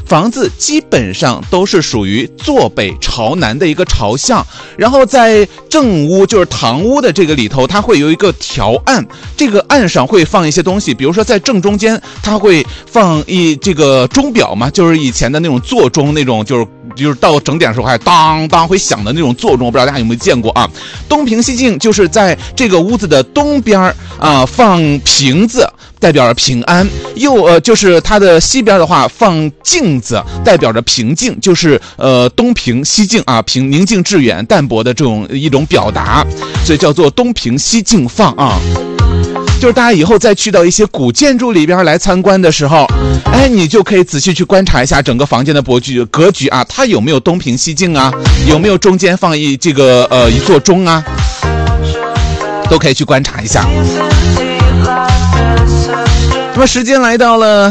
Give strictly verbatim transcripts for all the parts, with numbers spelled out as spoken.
房子基本上都是属于坐北朝南的一个朝向，然后在正屋就是堂屋的这个里头，它会有一个条案，这个案上会放一些东西，比如说在正中间它会放一这个钟表嘛，就是以前的那种座钟，那种就是就是到整点的时候还当当会响的那种座钟，我不知道大家有没有见过啊。东平西静就是在这个屋子的东边啊放瓶子，代表着平安；右呃就是它的西边的话放镜子，代表着平静，就是呃东平西静啊，平宁静致远、淡泊的这种一种表达，所以叫做东平西静放啊。就是大家以后再去到一些古建筑里边来参观的时候，哎，你就可以仔细去观察一下整个房间的格局格局啊，它有没有东平西静啊，有没有中间放一这个呃一座钟啊，都可以去观察一下。那么时间来到了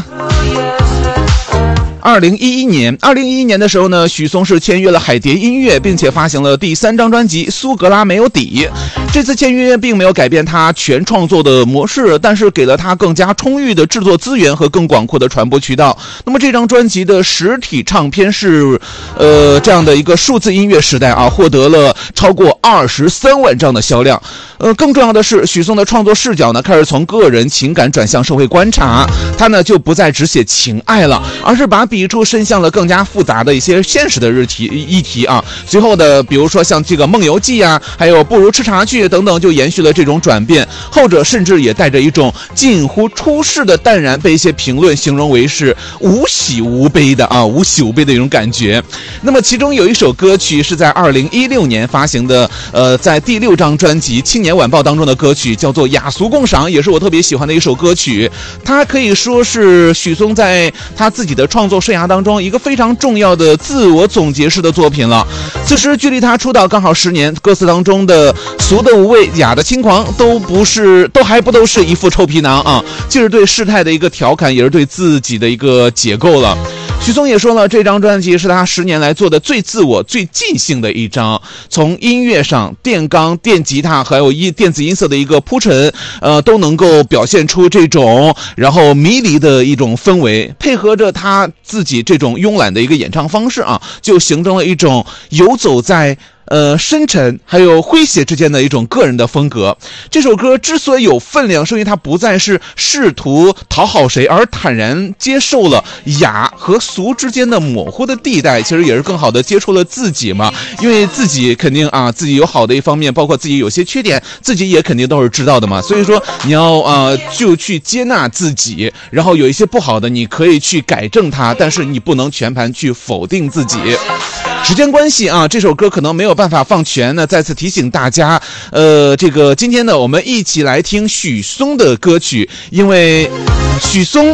二零一一年，二零一一年的时候呢，许嵩是签约了海蝶音乐，并且发行了第三张专辑《苏格拉没有底》。这次签约并没有改变他全创作的模式，但是给了他更加充裕的制作资源和更广阔的传播渠道。那么这张专辑的实体唱片是，呃，这样的一个数字音乐时代啊，获得了超过二十三万张的销量。呃，更重要的是，许嵩的创作视角呢，开始从个人情感转向社会观察，他呢就不再只写情爱了，而是把笔触伸向了更加复杂的一些现实的日题议题啊。随后的，比如说像这个《梦游记》啊，还有《不如吃茶去》等等，就延续了这种转变。后者甚至也带着一种近乎出世的淡然，被一些评论形容为是无喜无悲的啊，无喜无悲的一种感觉。那么其中有一首歌曲是在二零一六年发行的，呃，在第六张专辑《青年晚报》当中的歌曲，叫做《雅俗共赏》，也是我特别喜欢的一首歌曲。它可以说是许嵩在他自己的创作生涯当中一个非常重要的自我总结式的作品了。此时距离他出道刚好十年，歌词当中的俗的无味、雅的轻狂，都不是，都还不都是一副臭皮囊啊，既是对事态的一个调侃，也是对自己的一个解构了。许嵩也说了，这张专辑是他十年来做的最自我、最尽兴的一张。从音乐上，电钢、电吉他还有一电子音色的一个铺陈，呃，都能够表现出这种然后迷离的一种氛围，配合着他自己这种慵懒的一个演唱方式啊，就形成了一种游走在呃，深沉还有诙谐之间的一种个人的风格。这首歌之所以有分量，是因为它不再是试图讨好谁，而坦然接受了雅和俗之间的模糊的地带，其实也是更好的接触了自己嘛。因为自己肯定啊，自己有好的一方面，包括自己有些缺点，自己也肯定都是知道的嘛。所以说你要啊、呃，就去接纳自己，然后有一些不好的，你可以去改正它，但是你不能全盘去否定自己。时间关系啊，这首歌可能没有办法放全呢，再次提醒大家，呃，这个今天呢，我们一起来听许嵩的歌曲，因为许嵩，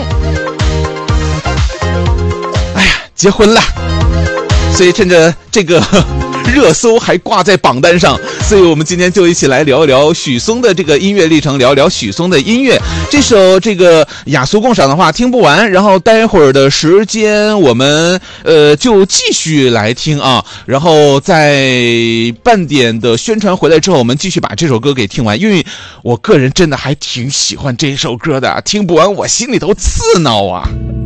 哎呀，结婚了，所以趁着这个热搜还挂在榜单上，所以我们今天就一起来聊一聊许嵩的这个音乐历程，聊一聊许嵩的音乐。这首这个雅俗共赏的话听不完，然后待会儿的时间我们呃就继续来听啊，然后在半点的宣传回来之后，我们继续把这首歌给听完，因为我个人真的还挺喜欢这首歌的，听不完我心里头刺挠啊。